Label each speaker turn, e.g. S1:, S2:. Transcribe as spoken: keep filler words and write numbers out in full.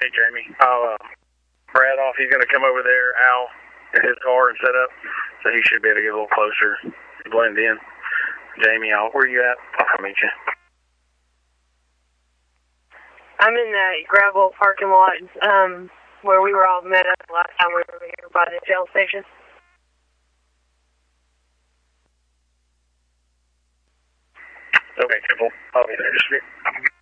S1: Hey, Jamie. I'll, uh, Brad off. He's going to come over there, Al, in his car and set up. So he should be able to get a little closer, blend in. Jamie, I'll, where are you at? I'll come meet you.
S2: I'm in the gravel parking lot, um, where we were all met up last time we were over here by the jail station.
S1: Okay, simple. I'll be there. Just